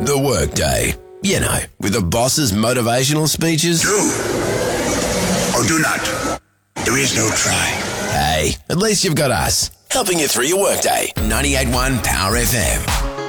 The Workday. You know, with the boss's motivational speeches. Do or do not. There is no try. Hey, at least you've got us, helping you through your workday. 98.1 Power FM.